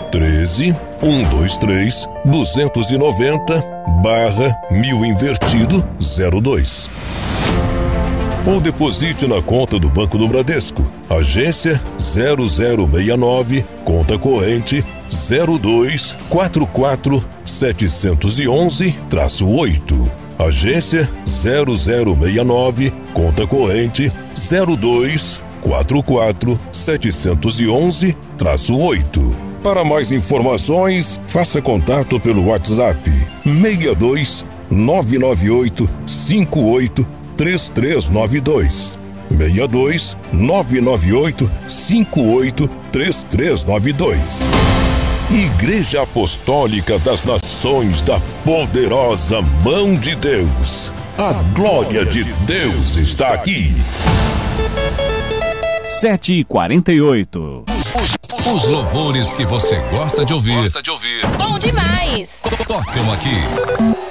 13 123 290/1000 invertido 02. Ou deposite na conta do Banco do Bradesco, agência 0069, conta corrente 0244711-8. Agência 0069, conta corrente 0244711-8. Para mais informações, faça contato pelo WhatsApp 62 998 58 3392. 62 998 58 3392. Igreja Apostólica das Nações da Poderosa Mão de Deus. A glória de Deus está aqui. 7h48. Os louvores que você gosta de ouvir. Bom demais! Tocam aqui.